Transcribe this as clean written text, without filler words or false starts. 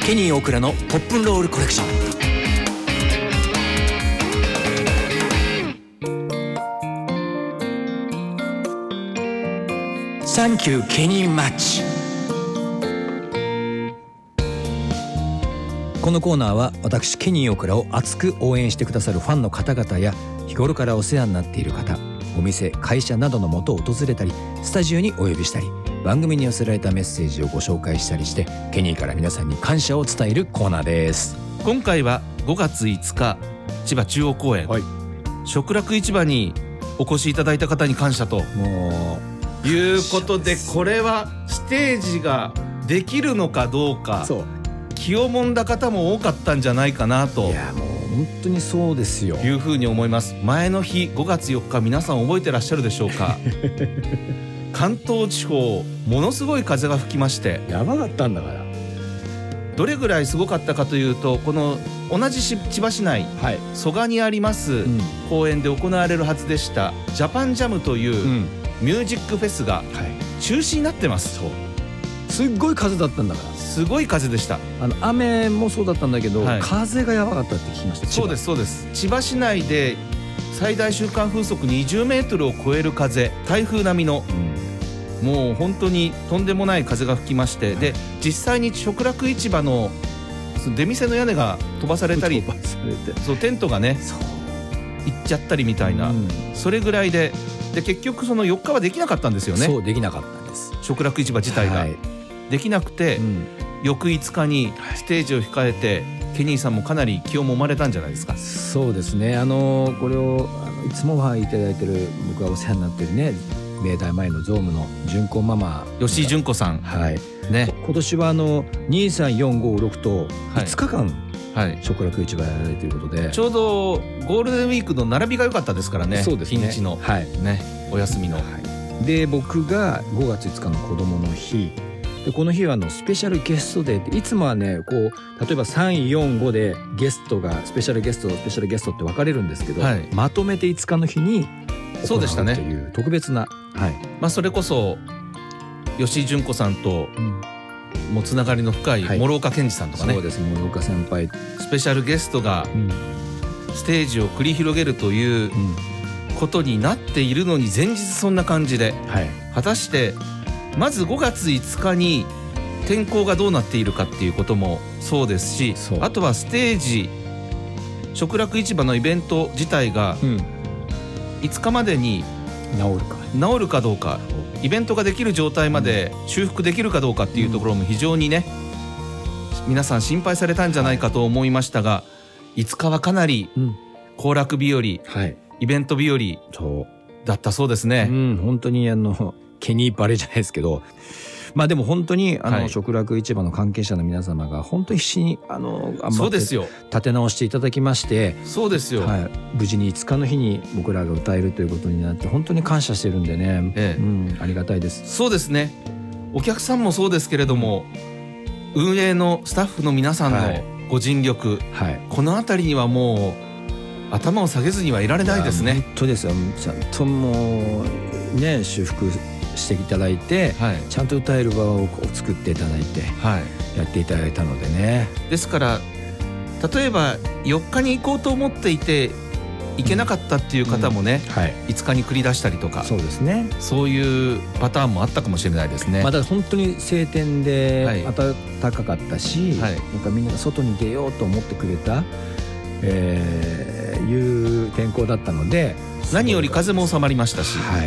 ケニー大倉のポップンロールコレクション。サンキューケニーマッチ。このコーナーは私ケニー大倉を熱く応援してくださるファンの方々や日頃からお世話になっている方、お店、会社などの元を訪れたり、スタジオにお呼びしたり、番組に寄せられたメッセージをご紹介したりして、ケニーから皆さんに感謝を伝えるコーナーです。 今回は5月5日千葉中央公園、食楽市場にお越しいただいた方に感謝ということで、これはステージができるのかどうか、気をもんだ方も多かったんじゃないかなと。 いやもう本当にそうですよ、 いうふうに思います。前の日5月4日皆さん覚えてらっしゃるでしょうか関東地方ものすごい風が吹きまして、 やばかったんだから。 どれぐらいすごかったかというと、この同じ千葉市内、蘇我にあります公園で行われるはずでしたジャパンジャムというミュージックフェスが中止になってます。 すっごい風だったんだから。 すごい風でした。 雨もそうだったんだけど、風がやばかったって聞きました。 そうですそうです。千葉市内で最大瞬間風速20メートルを超える風、台風並みの、もう本当にとんでもない風が吹きまして、で実際に食楽市場の出店の屋根が飛ばされたり、そうテントがね行っちゃったりみたいな、それぐらいで結局その4日はできなかったんですよね。 そうできなかったんです。 食楽市場自体が、できなくて、翌5日にステージを控えて、ケニーさんもかなり気をもまれたんじゃないですか。 そうですね。これをいつもお会いいただいてる、僕がお世話になってるね、明大前のゾームの純子ママ、 吉井純子さん、ね、 今年は23456と5日間、食楽市場やられるということで、 ちょうどゴールデンウィークの並びが良かったですからね。 そうですね、 日にちの、お休みの、 で僕が5月5日の子どもの日で、この日はスペシャルゲストデーって、いつもはねこう例えば345でゲストがスペシャルゲストって分かれるんですけど、まとめて5日の日に行うという特別な、 それこそ吉井純子さんともつながりの深い諸岡健二さんとかね、 そうです、諸岡先輩、 スペシャルゲストがステージを繰り広げるということになっているのに、前日そんな感じで、果たしてまず5月5日に天候がどうなっているかっていうこともそうですし、あとはステージ、食楽市場のイベント自体が5日までに治るかどうか、イベントができる状態まで修復できるかどうかっていうところも非常にね、皆さん心配されたんじゃないかと思いましたが、5日はかなり行楽日和、イベント日和だったそうですね。 本当にケニーバレじゃないですけど、でも本当に食楽市場の関係者の皆様が本当に必死に頑張って立て直していただきまして、 そうですよ、 無事に5日の日に僕らが歌えるということになって、本当に感謝してるんでね、ありがたいです。 そうですね。お客さんもそうですけれども、運営のスタッフの皆さんのご尽力、このあたりにはもう頭を下げずにはいられないですね。 本当ですよ。ちゃんともうね、修復していただいて、ちゃんと歌える場を作っていただいて、やっていただいたのでね。 ですから例えば4日に行こうと思っていて行けなかったっていう方もね、5日に繰り出したりとか、 そうですね、 そういうパターンもあったかもしれないですね。 だから本当に晴天で暖かかったし、なんかみんなが外に出ようと思ってくれた、いう天候だったので、 何より風も収まりましたし、